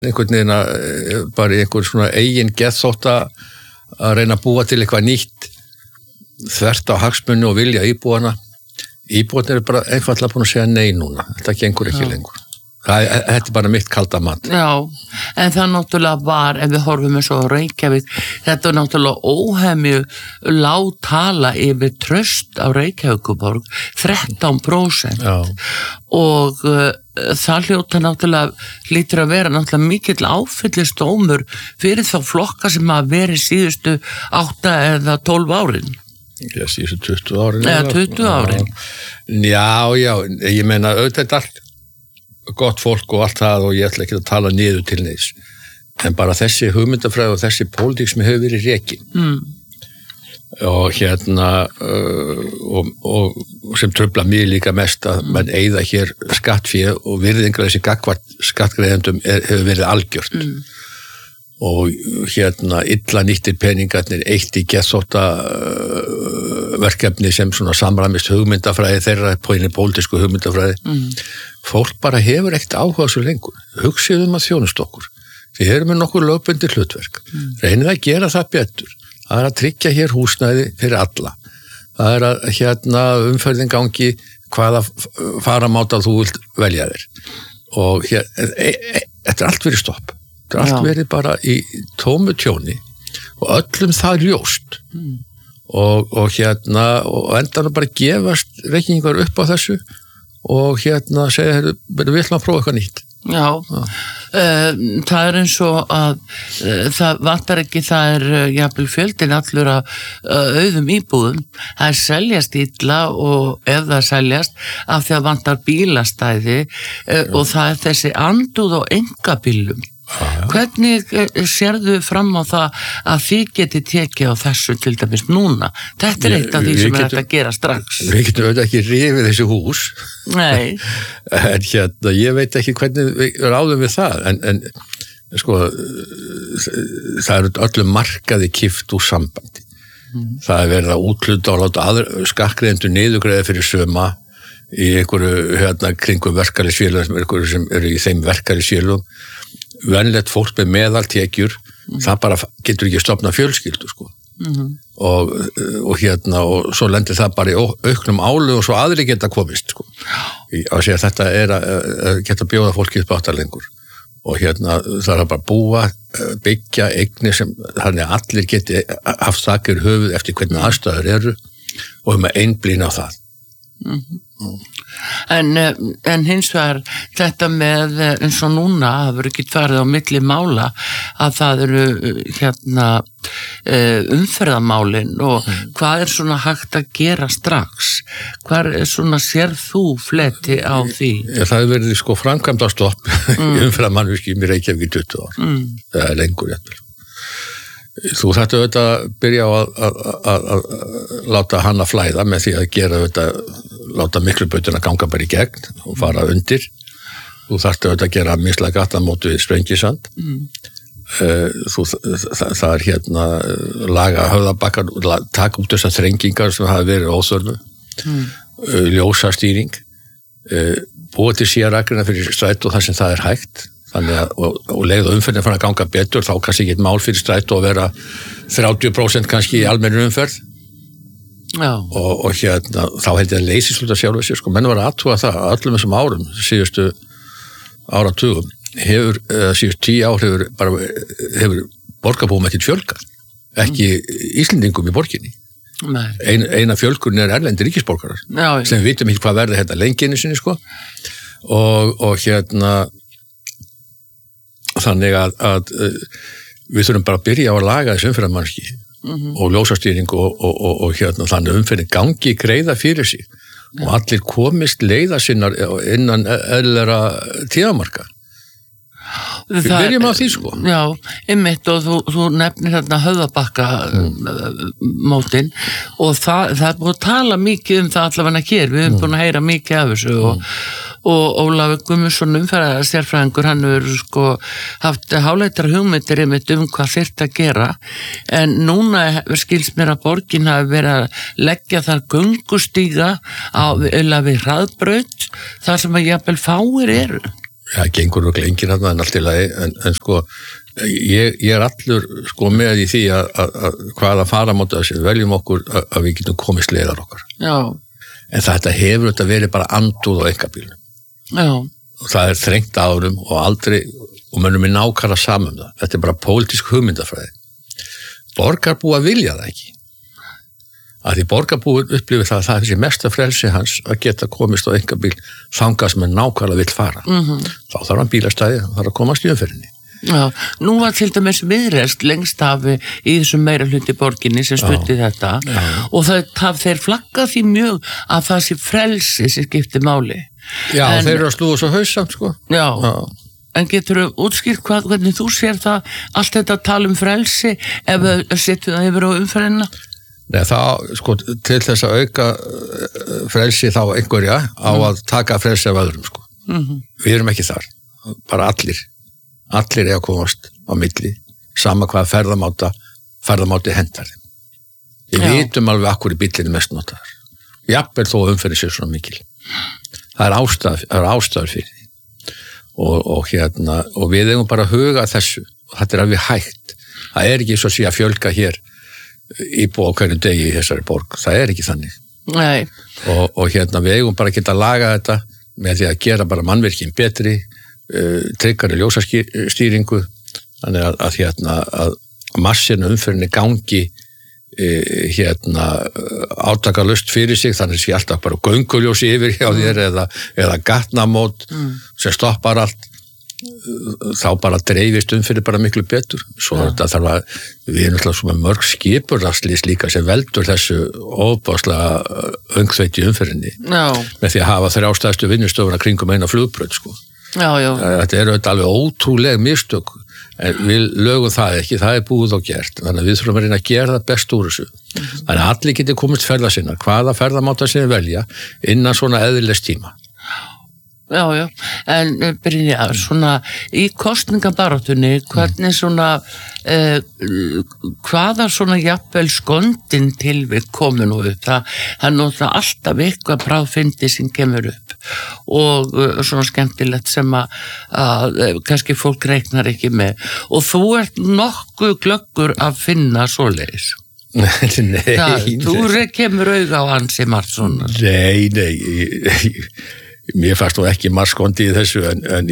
einhvern veginn bara einhver svona eigin geðþótta að reyna að búa til eitthvað nýtt þvert á hagsmuni og vilja íbúana. Íbúarnir eru bara einfaldlega búin að segja nei núna. Þetta gengur ekki lengur. Þetta bara mitt kalda mat. Já, en það náttúrulega var, ef við horfum eins og Reykjavík, þetta var náttúrulega óhemju lág tala yfir traust á Reykjavíkuborg, 13%. Já. Og það hlýtur að vera náttúrulega mikill áfyllistómur fyrir þá flokka sem að veri síðustu 8 eða 12 árin. Já, síðustu 20 árin. Eða 20 árin. Já, ég meina, auðvitað er allt gott fólk og allt það og ég ætla ekki að tala niður til neins. En bara þessi hugmyndafræði og þessi pólitík sem hefur verið rekin. Og og sem trufla mig líka mest að mann eyða hér skattfé og virðingar þessi gagnvart skattgreiðendum hefur verið algjört. Og illa nýttir peningarnir eitt í geðþótta verkefni sem svona samræmist hugmyndafræði þeirra på einu pólitísku hugmyndafræði. Fólk bara hefur ekkert áhuga svo lengur. Hugsið að þjónust okkur. Þið erum með nokkur lögbundið hlutverk. Reynið að gera það betur. Það er að tryggja hér húsnæði fyrir alla. Það er að umferðin gangi hvaða faramáta þú vilt velja þér. Og þetta er allt verið stopp. Þetta er allt verið bara í tómu tjóni og öllum það ljóst. Og endanum bara gefast reikningar upp á þessu og segja, við ætlum að prófa eitthvað nýtt. Já, það er eins og að það vantar ekki, það er jafnvel fjöldin allur að auðum íbúðum, það er seljast illa og ef það seljast af því að vantar bílastæði og það er þessi andúð á einkabílum. Hvernig sérðu fram á það að þið geti tekið á þessu til dæmis núna? Þetta er eitt af því sem er hægt að gera strax. Við getum auðvitað ekki rifið þessu hús. Nei. En ég veit ekki hvernig við ráðum við það, en sko, það eru öllum markaði kipt úr sambandi. Það er verið að útluta og láta skattgreiðendur niðurgreiða fyrir suma í einhverju kringum verkalýðsfélögum sem eru í þeim verkalýðsfélögum. Venlegt fólk með meðaltekjur, það bara getur ekki stofna fjölskyldu, sko. Og svo lendir það bara í auknum álögum og svo aðri geta komist, sko. Að segja þetta er að geta bjóða fólki upp áttar lengur. Og það er bara búa, byggja eignir sem þannig að allir geti haft þakir höfuð eftir hvernig aðstæður eru og með einblín á það. En hins vegar þetta með eins og núna það verður ekki farið á milli mála að það eru umferðamálin og hvað er svona hægt að gera strax? Hvað er svona sér þú fleti á því? Það hefur verið sko framkvæmdastopp í umferðamannvirkjum í Reykjavík í 20 ár. Það er lengur jafnvel. Þú þarft auðvitað að byrja á að láta hana flæða með því að gera auðvitað, láta Miklubrautuna ganga bara í gegn og fara undir. Þú þarft auðvitað að gera mislæg gattamóti við Sprengisand. Það er laga Höfðabakkann, taka út þessar þrengingar sem hafa verið óþörfu, ljósastýring, búa til sérakrina fyrir strætó þar sem það er hægt. Þannig að, og leið og umferðin fann að ganga betur, þá kannski ekki mál fyrir strætó að vera 30% kannski í almennri umferð. Já. Og þá held ég að leysisluta sjálfur sér, sko, menn var að athuga það að öllum þessum árum, síðustu áratugum, síðustu 10 ár hefur borgarbúum ekkert fjölgað, ekki Íslendingum í borginni. Eina fjölgun er erlendir ríkisborgarar, sem við vitum ekki hvað verði lengi einu sinni, sko, og þannig að við þurfum bara að byrja á að laga þessu umferðarmannski og ljósastýring og þannig umferðin gangi greiða fyrir sig og allir komist leiða sinnar innan eðlilegra tímamarka. Við byrjum á því, sko. Já, einmitt og þú nefnir þarna Höfðabakka mótin og það er búið að tala mikið um það allavega hér, við höfum búin að heyra mikið af þessu og Ólafur Guðmundsson umferðarsérfræðingur, hann hefur sko haft háleitar hugmyndir einmitt hvað þyrfti að gera, en núna skilst mér að borgin hafi verið að leggja þar göngustíga við hraðbraut, þar sem að jafnvel fáir eru. Já, gengur og glengir hann en allt í lagi, en sko ég allur sko með í því að hvaða faramóta þessi veljum okkur að við getum komið sleðar okkar. Já. En þetta hefur þetta verið bara andúð á einkabílnum. Já. Og það þrengt árum og aldrei, og mönnum er nákvæmlega saman það. Þetta bara pólitísk hugmyndafræði. Borgarbúa vilja það ekki. Að því borgarbúin upplifir það að það er þessi mesta frelsi hans að geta komist á einkabíl þangað sem hann nákvæmlega vill fara. Þá þarf hann bílastæði, þá þarf að komast í umferðinni. Já, nú var til dæmis Viðreisn lengst hafi í þessum meira hluti borginni sem stutti þetta og þeir flagga því mjög að það sé frelsi sem skiptir máli. Já, þeir eru að slúa svo hausamt, sko. Já. En getur þú útskýrt hvernig þú sér það allt þetta tala frelsi ef setju það yfir á umferðina? Nei, það, sko, til þess að auka frelsi þá einhverja á að taka frelsi af öðrum, sko. Við erum ekki þar, bara allir er að komast á milli, sama hvað ferðamáti hendar þeim. Við vitum alveg akkur í bílinni mest notaðar. Jafnvel þó umferðin sér svona mikil. Það er ástæður fyrir því. Og við eigum bara að huga þessu, þetta er alveg hægt. Það er ekki svo að sé að fjölga hér íbúa á hverjum degi í þessari borg, það er ekki þannig. Nei. Og við eigum bara að geta að laga þetta með því að gera bara mannvirkin betri, tryggari ljósastýringu, þannig að massinu umferðinni gangi átakalust fyrir sig, þannig að sé alltaf bara gönguljósi yfir hjá þér eða gatnamót sem stoppar allt, þá bara dreifist umferðin bara miklu betur. Svo þetta þarf að, við erum alltaf svona mörg skipurrastlís líka sem veldur þessu óbáslega öngþveiti umferðinni með því að hafa 3 stærstu vinnustofuna kringum eina flugbraut, sko. Já. Þetta eru alveg ótrúleg mistök, en við lögum það ekki, það er búið og gert, þannig að við þurfum að reyna að gera það best úr þessu. Þannig að allir geti komist ferða sinna, hvaða ferðamáta sinni velja innan svona eðlilegs tíma. Já, en Brynja, svona í kosningabaráttunni, hvernig svona, hvaða svona jafnvel skondin tilvik komu nú upp, það er náttúrulega alltaf eitthvað bráðfyndi sem kemur upp og svona skemmtilegt sem að kannski fólk reiknar ekki með og þú ert nokkuð glöggur að finna svoleiðis. Nei. Þú kemur auga á ansi margt svona. Nei. Mér fannst þú ekki margskondi í þessu en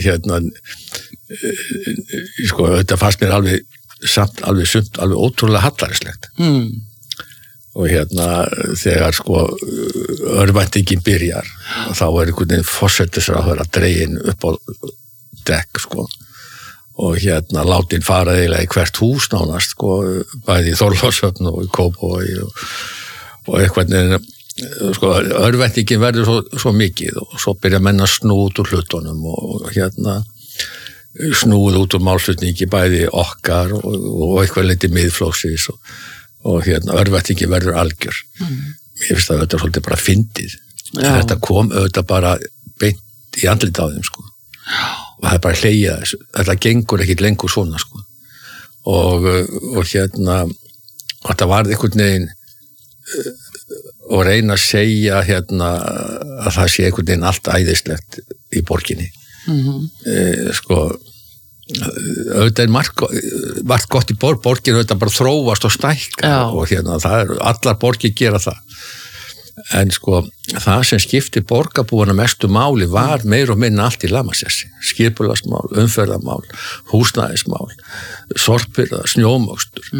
sko, þetta fannst mér alveg ótrúlega hallarislegt. Og þegar sko örvæntingin byrjar, þá er einhvern veginn forsætisráðherra dregin upp á dekk, sko. Og látin fara eiginlega í hvert hús nánast, sko, bæði í Þorlákshöfn og í Kópavogi og eitthvað. Sko, örvæntingin verður svo mikið og svo byrja menn að snúa út úr hlutunum og snúið út úr málflutningi bæði okkar og eitthvað leiti miðflóksins og örvæntingin verður algjör. Mér finnst að þetta svolítið bara fyndið. Þetta kom auðvitað bara beint í andlit á þeim, sko. Og það er bara hlegið þessu. Þetta gengur ekkit lengur svona, sko. Og þetta varð einhvern veginn og reyna að segja að það sé einhvern veginn allt æðislegt í borginni. Sko, auðvitað er margt gott í borgin, auðvitað bara þróast og stækka og það er, allar borgir gera það. En sko, það sem skipti borgarbúana mestu máli var meir og minna allt í lamasessi. Skipulagsmál, umferðarmál, húsnæðismál, sorpbyrða, snjómokstur.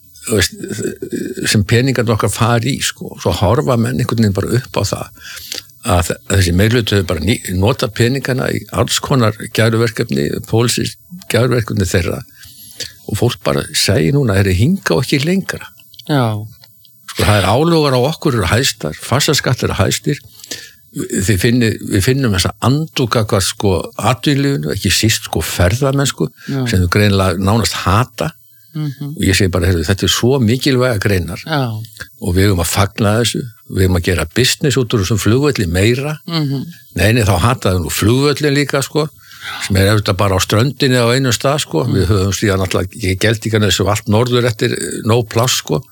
Sem peningarnir okkar fari í, sko, svo horfa menn einhvern veginn bara upp á það að þessi meirhluti hefur bara nota peningana í alls konar gæruverkefni, pólitísk gæruverkefni þeirra og fólk bara segir núna að þeir hinga og ekki lengra. Sko, það er álögur á okkur eru hæstar, fastaskattar eru hæstir, við finnum þessa andúka hvað sko atvinnulífinu, ekki síst sko ferðamennsku sem við greinilega nánast hata. Og ég segi bara, þetta er svo mikilvæga greinar og við höfum að fagna þessu, við höfum að gera business út úr þessum flugvölli meira. Nei, þá hataðu nú flugvöllin líka, sko, sem er auðvitað bara á ströndinni á einu stað, sko. Við höfum síðan alltaf ekki Geldingarnes þessu allt norður eftir no pláss, sko.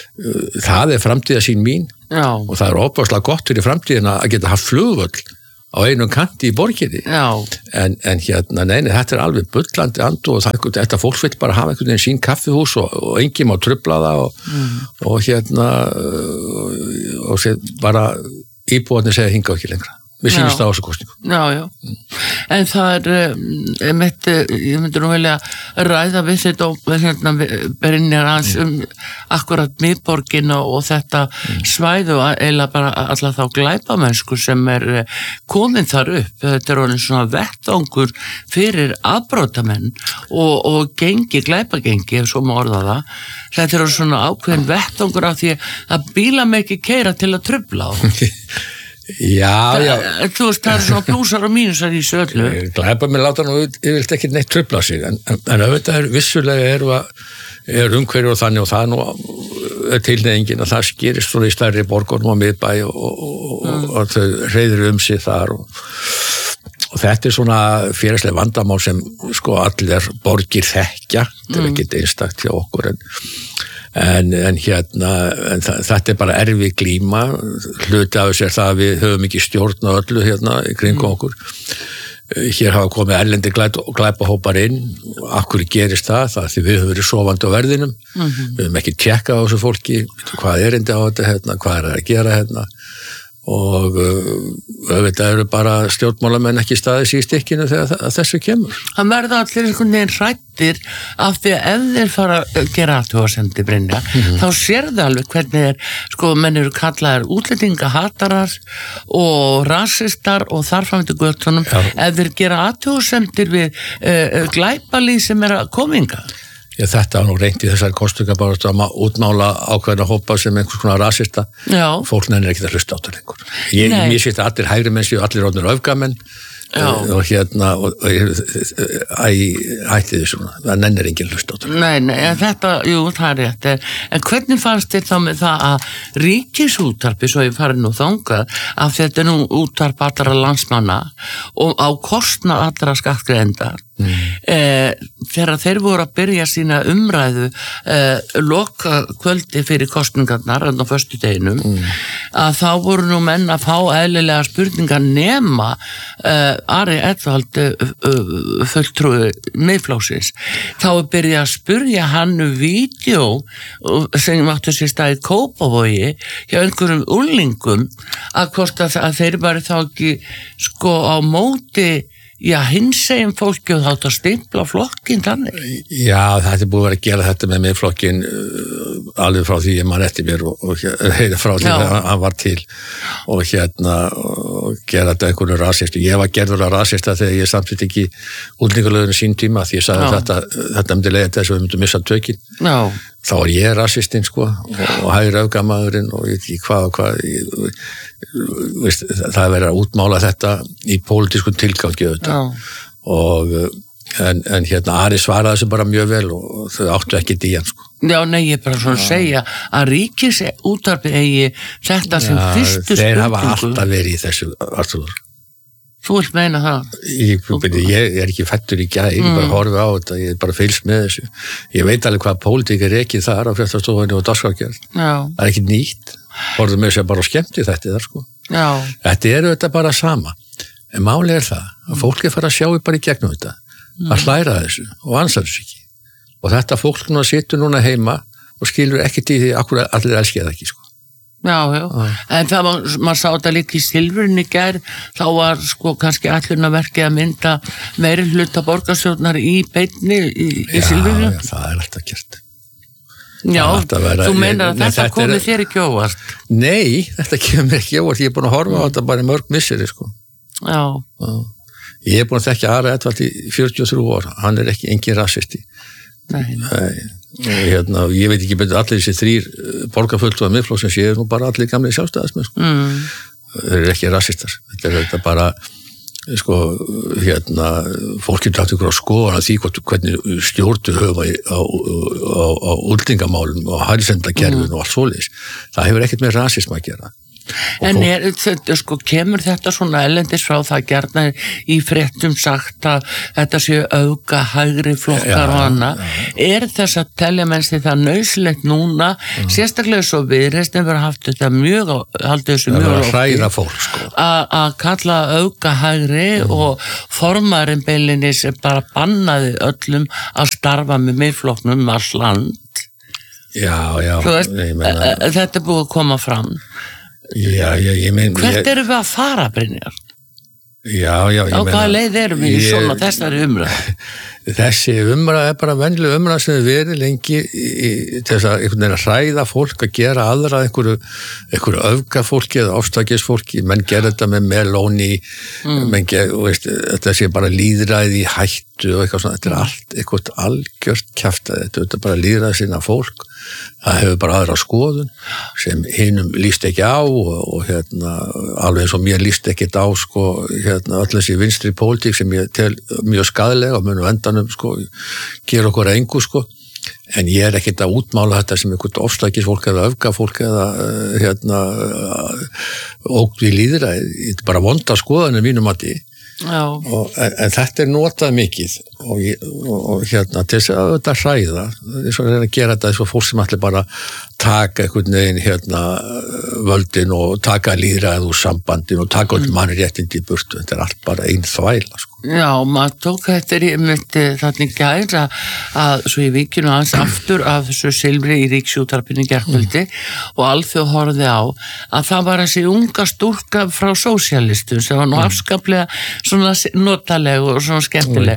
Það er framtíðarsýn mín og það er óbáslega gott fyrir framtíðina að geta haft flugvöll á einum kanti í borginni. En hérna, neini, þetta alveg bullandi andu og þetta fólk vil bara hafa einhvern veginn sín kaffihús og enginn má trufla það og hérna og bara íbúarnir segja hingað ekki lengra. Við sýnist það á þessu kosningu. Já. En það ég myndi nú velja ræða við þetta og hérna Brynjar aðeins akkurat miðborgina og þetta svæðu eða bara alla þá glæpamennsku sem komin þar upp. Þetta orðin svona vettvangur fyrir afbrotamenn og glæpagengi, ef svo má orða það. Þetta orðin svona ákveðin vettvangur af því að bíla mig ekki keyra til að trufla á. Já. Þú veist, það svona plúsar og mínusar í þessu öllu. Glæpa mér láta nú yfirleitt ekki neitt trufla sig, en auðvitað vissulega er umhverju og þannig og það nú tilnefingin að það skýrist svona í stærri borgunum á miðbæ og þau hreyður sig þar og þetta svona félagslega vandamál sem sko allir borgir þekkja, þetta ekki einstakt hjá okkur en þetta bara erfið glíma, hluti af þessu það að við höfum ekki stjórn á öllu hérna í kringum okkur. Hér hafa komið erlendi glæpahópar inn, akkur gerist það því við höfum verið sofandi á verðinum, við höfum ekki tjekkað á þessu fólki, hvað erindi á þetta hérna, hvað það að gera hérna og auðvitað eru bara stjórnmálamenn ekki staðis í stikkinu þegar þessu kemur. Það verða allir einhvern veginn hrættir af því að ef þeir fara að gera athugasemdir Brynja, þá sérðu alveg hvernig sko menn eru kallaðir útlendingahatarar og rasistar og þarfamöndu göttunum ef þeir gera athugasemdir við glæpalið sem að kominga. Þetta var nú reynt í þessari kosningar bara að útmála ákveðna hópa sem einhvers konar rasista. Fólk nennir ekki að hlusta á það lengur. Mér sést að allir hægri menn séu allir orðnir öfgamenn og hérna hætti þessu það nennir enginn hlusta á það. Nei, þetta, jú, það er rétt en hvernig fannst þér þá með það að ríkisútvarpi, svo ég farið nú þangað að þetta nú útvarp allra landsmanna og á kostnað allra skattgreiðenda þegar þeir voru að byrja sína umræðu loka kvöldi fyrir kosningarnar á föstudeginum að þá voru nú menn að fá eðlilega spurningar nema Ari Edvald fulltrúi Miðflokksins þá byrja að spurja hann vídeo sem áttu sér stað í Kópavogi hjá einhverjum úlingum að kosta að þeir bara þá ekki sko á móti hinsegin fólki og þátt að stimpla flokkin þannig. Já, þetta búið að vera að gera þetta með miðflokkin alveg frá því ég man eftir mér og frá því að hann var til og og gera þetta einhverju rasistu. Ég var gerður að rasista þegar ég samtitt ekki útlendingalöginu sín tíma því ég sagði þetta myndi leiða þess að við myndum missa tökin. Þá var ég rasistinn sko og hægri öfgamaðurinn og ég veit ekki hvað það verið að útmála þetta í pólitískun tilgangi og en Ari svaraði þessu bara mjög vel og þau áttu ekki í hann sko. Já, nei, ég bara svona segja að ríkisútvarpi eigi þetta sem fyrstu spurningu. Þeir hafa alltaf verið í þessu Arthur. Þú vilt meina það? Ég er ekki fættur í gær, ég bara horfi á þetta, ég er bara fylgst með þessu. Ég veit alveg hvað pólitík er ekki þar á fréttastofunni og dagskrárgerð. Það er ekki nýtt. Horfðu með sér bara skemmti þetta þar sko. Þetta þetta bara sama. En máli það að fólk fara að sjá bara í gegnum þetta, að hlæra þessu og ansar þessu ekki. Og þetta fólk nú situr núna heima og skilur ekkert í því akkur allir elski það ekki sko. Já, en það maður sá þetta líka í Silfrinu í gær, þá var sko kannski ætlunarverkið að mynda meiri hluta borgarstjórnar í beinni í Silfrinu. Já, það er alltaf gert. Já, þú meinar að þetta komið þér ekki óvart? Nei, þetta kemur ekki óvart, ég er búin að horfa á þetta bara í mörg misseri sko. Já. Ég er búin að þekkja Ari Edvald í 43 ár, hann er ekki engin rasisti. Nei. Ég veit ekki betur allir þessi 3 borgarfulltrúar Miðflokksins séu nú bara allir gamli sjálfstæðismenn sko. Þeir eru ekki rasistar, þetta bara sko, fólk getur haft ykkur á skoðan að því hvernig stjórnur höfum á útlendingamálum og hælisleitendakerfinu og allt svoleiðis. Það hefur ekkert með rasisma að gera. En sko, kemur þetta svona erlendis frá það gjarna í fréttum sagt að þetta séu auka hægri flokkar og annað. Er þess að telja mennst það nauðsynlegt núna, sérstaklega svo Viðreisn hefur haft þetta haldið þessu mjög að hræða fólk, sko. Að kalla auka hægri og formaðurinn beilinni sem bara bannaði öllum að starfa með Miðflokknum all land. Já, þú veist, þetta búið að koma fram. Já, ég meina... Hvert erum við að fara, Brynjar? Já, ég meina... Á hvaða leið erum við í svona þessari umræðu? Þessi umræða bara venjuleg umræða sem við verið lengi til þess að einhvern veginn að hræða fólk að gera aðra einhverju öfgafólki eða ofstækisfólki, menn gera þetta með melóni, menn veist, þetta sé bara lýðræði í hættu og eitthvað svona, þetta allt eitthvað algjört kjaftaði, þetta bara lýðræði sinna fólk, það hefur bara aðra skoðun sem hinum líst ekki á og alveg eins og mér líst ekkit á sko, öll þessi vinstri pólitík sem ég tel mjög skaðlega og munum endanum sko, gera okkur engu sko, en ég er ekkit að útmála þetta sem einhvern ofstækisfólk eða öfgafólk eða ógn við lýðræði, þetta er bara vonda skoðanir mínum að því. En þetta er notað mikið og til þess að þetta hræða þess að reyna að gera þetta eins og fólk sem ætli bara taka einhvern veginn völdin og taka lýðræðið úr sambandin og taka öll mannréttindi í burtu, þetta er allt bara ein þvæla sko. Já, maður tók eftir þannig gæra að svo í vikinu aðeins aftur af þessu silfri í Ríkisútvarpinu gærkvöldi og alþjóð horfði á að það var þessi unga stúlka frá sósíalistum sem var nú afskaplega svona notaleg og svona skemmtileg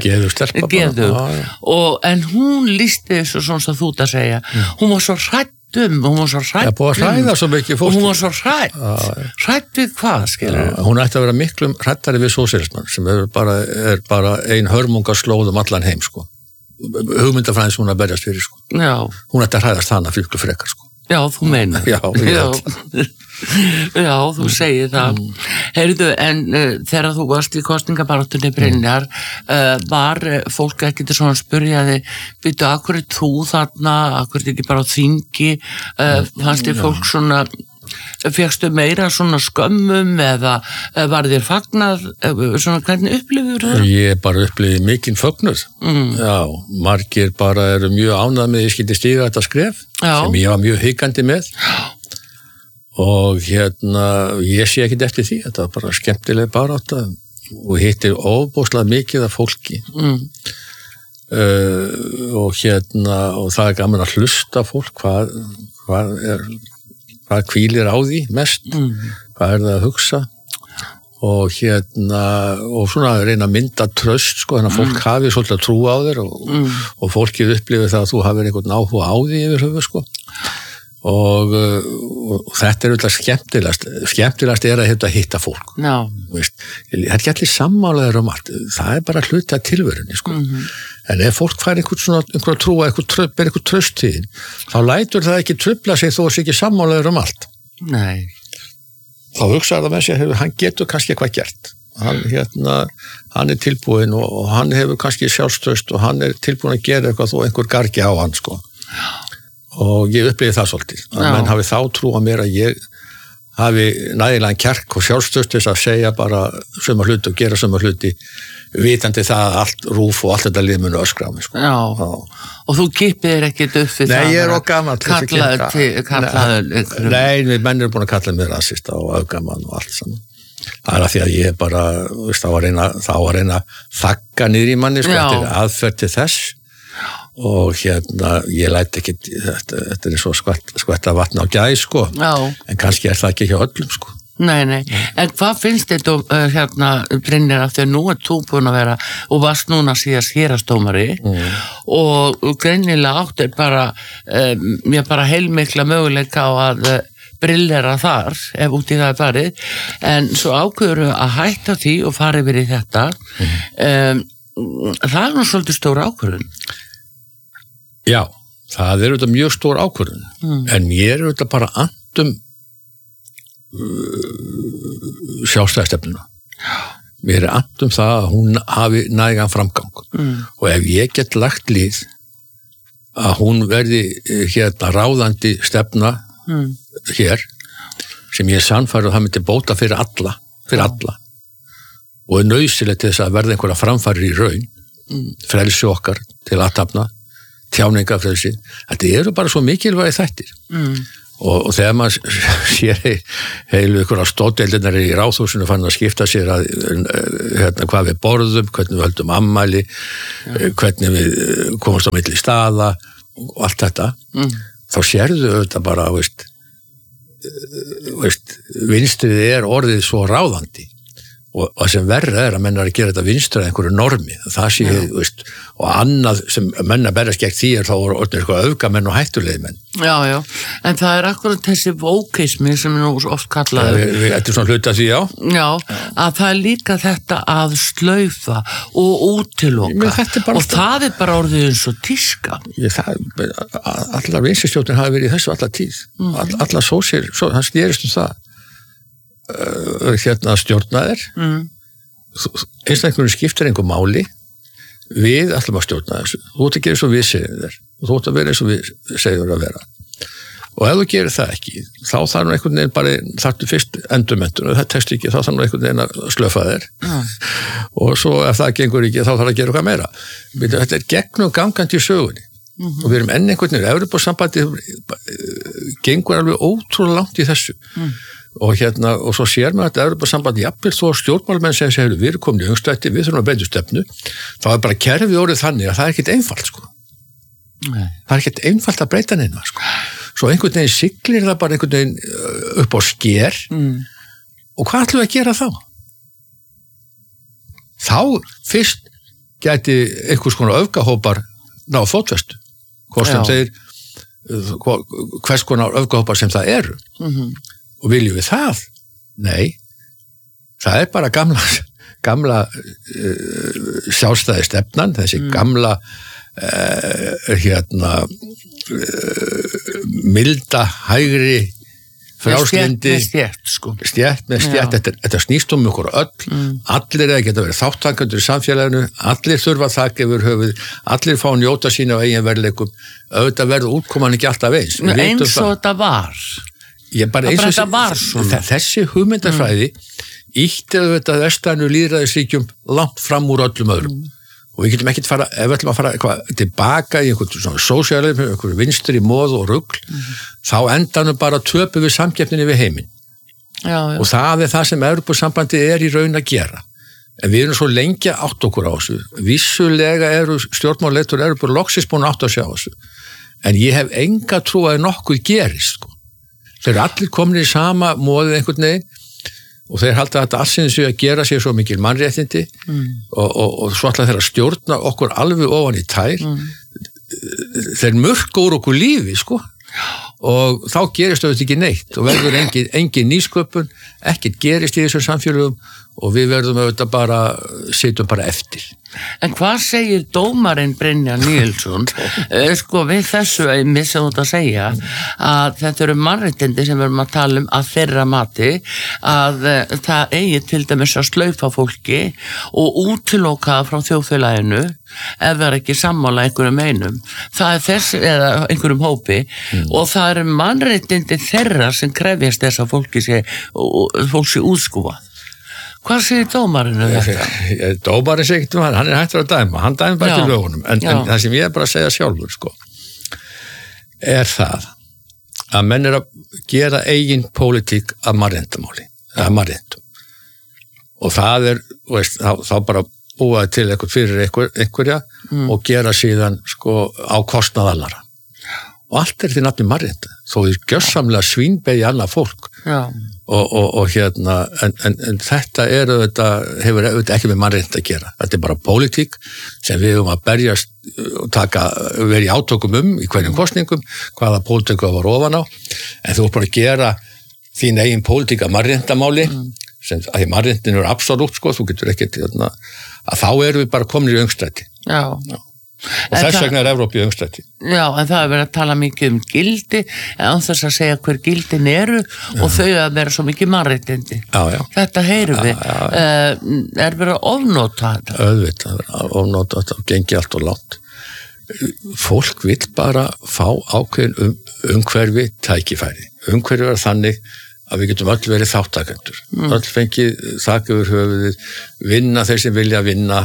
en hún lýsti þessu svona sem þú að segja hún var svo hrædd hún var svo hrædd hún var svo hrædd við hvað skilur hún ætti að vera miklu hræddari við sósíalismann sem er bara ein hörmungarslóð allan heim sko hugmyndafræðin sem hún að berjast fyrir sko hún ætti að hræðast hana fyrir frekar sko Já, þú meinar. Já, þú segir það. Heyrðu, en þegar þú varst í kosningabaráttunni Brynjar, var fólk ekkert svona spurjaði, býttu, akkur er þú þarna, akkur er ekki bara á þingi, fannst þér fólk svona, fékkstu meira svona skömmum eða var þér fagnað, svona hvernig upplifur það? Ég bara upplifði mikinn fögnuð. Já, margir bara eru mjög ánægð með ég skyldi stíga þetta skref sem ég var mjög hikandi með og ég sé ekkert eftir því, þetta var bara skemmtileg barátta og hittir ofboðslega mikið af fólki og það er gaman að hlusta fólk hvað hvílir á því mest, hvað er það að hugsa og og svona reyna að mynda traust sko, þannig að fólk hafi svolítið að trúa á þér og fólkið upplifir það að þú hafir einhvern áhuga á því yfir höfu sko og þetta er auðvitað skemmtilegast er að hitta fólk veist, það er ekki allir sammálaður allt, það er bara hluti af tilverunni sko. En ef fólk fær einhver trúa, einhver traust til þá lætur það ekki trufla sig þó að ekki sammálaður allt þá hugsaður það með sig hann getur kannski eitthvað gert hann er tilbúin og hann hefur kannski sjálfstraust og hann er tilbúin að gera eitthvað þó einhver gargi á hann sko og ég upplifði það svolítið að menn hafi þá trú á mér að ég hafi nægilega kjark og sjálfstöðst þess að segja bara sömu hluti og gera sömu hluti vitandi það að allt rúf og allt þetta lið munu öskra á mig sko. Og þú kippið þér ekkert upp við það? Nei, ég er okkamall Nei, menn eru búin að kalla mig rasista og öfgamann og allt saman það er að því að ég bara þá að reyna að þagga niður í manni sko, þetta er aðferð til þess og ég læt ekki þetta er svo skvetta vatn á gæs sko en kannski er það ekki hjá öllum sko Nei, en hvað finnst þetta Brynjar af því að nú er þú búin að vera og varst núna síðast hérastómari og greinilega áttir bara heilmikla möguleika á að brillera þar ef út í það er farið en svo ákveður að hætta því og fara yfir í þetta það er nú svolítið stór ákvörðun Já, það er auðvitað mjög stór ákvörðun en ég er auðvitað bara andum sjálfstæðisstefnuna mér er andum það að hún hafi nægan framgang og ef ég get lagt lið að hún verði ráðandi stefna hér sem ég sannfæri og það myndi bóta fyrir alla og nauðsynlegt til þess að verða einhverja framfærir í raun, frelsi okkar til athafna, tjáningafrelsi, þetta eru bara svo mikilvægi þættir. Og þegar maður sér heilu ykkur á stóðdeildirnar í Ráðhúsinu fann að skipta sér að hvað við borðum, hvernig við höldum ammæli, hvernig við komumst á milli staða og allt þetta, þá sérðu auðvitað bara, vinstrið er orðið svo ráðandi og það sem verra er að menn að gera þetta vinstra einhverju normi, það sé, og annað sem menn að berjast gegn því þá voru orðnir eitthvað öfgamenn og hættulegir menn. Já, en það er akkurat þessi vókismi sem nú oft kallaður. Þetta er svona hluta því, Já, að það er líka þetta að slaufa og útiloka og það er bara orðið eins og tíska. Allar vinstristjórnir hafa verið í þessu allar tíð. Allar sósir, það snerist það. Stjórnaðir einstaklega skiptir einhver máli við ætlum að stjórna þessu þú ert að gera eins og við segjum þér og þú ert að vera eins og við segjum að vera og ef þú gerir það ekki þá þarf nú einhvern veginn bara þarftu fyrst endurmenntun og það tekst ekki þá þarf nú einhvern veginn að slöfa þér og svo ef það gengur ekki þá þarf að gera eitthvað meira þetta er gegnum gangandi í sögunni og við erum enn einhvern veginn Evrópusambandið gengur alveg ótrúlega langt í þessu og svo sér maður þetta Evrópusamband jafnvel þó stjórnmálamenn segir við erum komin í öngstrætti, við þurfum að breyta stefnu þá er bara kerfið orðið þannig að það er ekkert einfalt það er ekkert einfalt að breyta neina svo einhvern veginn siglir það bara einhvern veginn upp á sker og hvað ætlum við að gera þá fyrst gæti einhvers konar öfgahópar ná fótfestu hvort sem þeir hvers konar öfgahópar sem það eru og viljum við það? Nei, það er bara gamla sjálfstæði stefnan, þessi gamla milda, hægri frjálslyndi stjætt með stjætt, þetta snýst okkur öll, allir eða geta verið þáttakandur í samfélaginu, allir þurfa þak yfir höfuð, allir fá að njóta sína á eigin verðleikum, auðvitað verður útkoman ekki alltaf eins eins og þetta var þessi hugmyndafræði ítti auðvitað vestrænu lýðræðisríkjum langt fram úr öllum öðrum og við getum ekkert ef við ætlum að fara tilbaka í einhvern svona sósíalisma, einhvern vinstri móð og rugl þá endanum bara töpu við samkeppninni við heiminn og það er það sem Evrópusambandið er í raun að gera en við erum svo lengi átt okkur á þessu vissulega eru stjórnmálaleiðtogar Evrópu loksins búin átt að sjá þessu en ég hef enga trú að nokkuð gerist þeir eru allir komin í sama móðið einhvern veginn og þeir halda þetta alls að gera sér svo mikil mannréttindi og svo ætla þeir að stjórna okkur alveg ofan í tær þeir mörka úr okkur lífi og þá gerist auðvitað ekki neitt og verður engin nýsköpun ekkert gerist í þessum samfélögum og við verðum auðvitað bara sitjum bara eftir En hvað segir dómarinn Brynjar Níelsson við þessu einmitt sem þú ert að segja að þetta eru mannréttindi sem við erum að tala að þeirra mati að það eigi til dæmis að slaufa fólki og útiloka frá þjóðfélaginu ef það er ekki sammála einhverjum einum það er þessi, eða einhverjum hópi og það eru mannréttindi þeirra sem krefjast þess að fólk sé útskúfað Hvað segir dómarinn þetta? Dómarinn segir ekki hann er hættur að dæma, hann dæmi bara til lögunum en það sem ég er bara að segja sjálfur er það að menn er að gera eigin pólitík af mannréttindamáli og það er þá bara búa til eitthvað fyrir einhverja og gera síðan á kostnað annarra og allt er því nafni mannréttinda þó því gjörsamlega svínbegi annað fólk en þetta hefur ekki með mannréttinda að gera þetta er bara pólitík sem við höfum að berjast og vera í átökum í hverjum kosningum hvaða pólitík var ofan á en þú bara að gera þín eigin pólitík að mannréttindamáli sem að því mannréttindin eru absolutt þú getur ekkert að þá erum við bara komin í öngstræti og þess vegna er Evrópu í öngstræti en það er verið að tala mikið gildi án þess að segja hver gildin eru og þau að vera svo mikið mannréttindi þetta heyrum við er verið að ofnota þetta auðvitað, ofnota þetta og gengi allt og langt fólk vill bara fá ákveðin umhverfi tækifæri umhverfi er þannig að við getum öll verið þáttakendur, öll fengið þak yfir höfuðið, vinna þeir sem vilja vinna,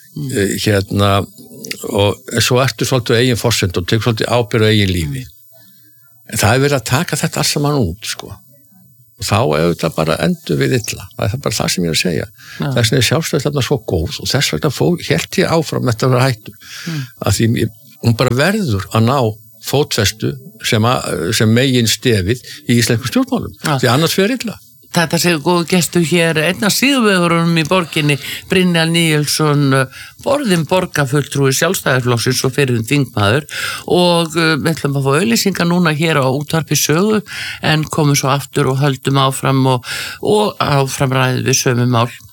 og svo ertu svolítið eigin forsend og tekur svolítið ábyrgð á eigin lífi. En það verið að taka þetta alls saman út, sko. Og þá auðvitað bara endur við illa. Það er bara það sem ég er að segja. Þess vegna er sjálfstæðisstefnan svo góð og þess vegna hélt ég áfram þetta að vera hættur. Að því hún bara verður að ná fótfestu sem megin stefið í íslenskum stjórnmálum. Því annars fer illa. Þetta séu góðu gestur hér, einn af síðuvegurunum í borginni, Brynjar Níelsson, orðinn borgarfulltrúi Sjálfstæðisflokksins og fyrir þingmaður, og við ætlum að fá auglýsingar núna hér á Útvarpi Sögu, en komum svo aftur og höldum áfram og áfram ræðum við sömu mál.